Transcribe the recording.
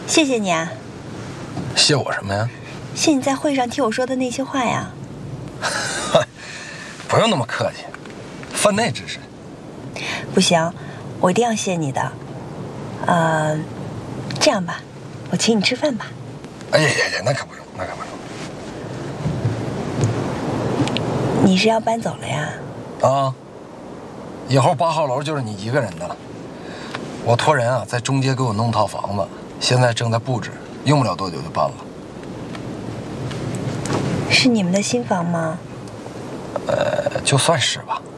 谢谢你啊。 谢我什么呀？ 谢你在会上替我说的那些话呀。 不用那么客气，分内之事。 不行，我一定要谢你的。这样吧，我请你吃饭吧。 哎呀呀呀，那可不用，那可不用。 你是要搬走了呀？ 啊，以后8号楼就是你一个人的了。我托人啊，在中街给我弄套房子，现在正在布置，用不了多久就搬了。 是你们的新房吗？ 就算是吧。